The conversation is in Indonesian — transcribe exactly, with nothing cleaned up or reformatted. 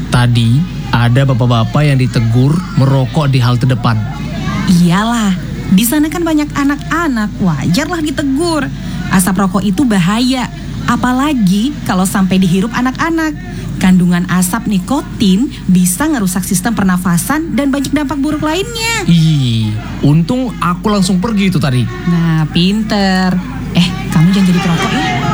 Tadi ada bapak-bapak yang ditegur merokok di halte depan. Iyalah, di sana kan banyak anak-anak, wajarlah ditegur. Asap rokok itu bahaya, apalagi kalau sampai dihirup anak-anak. Kandungan asap nikotin bisa ngerusak sistem pernafasan dan banyak dampak buruk lainnya. Ih, untung aku langsung pergi itu tadi. Nah, pinter. Eh, kamu jangan jadi perokok ya.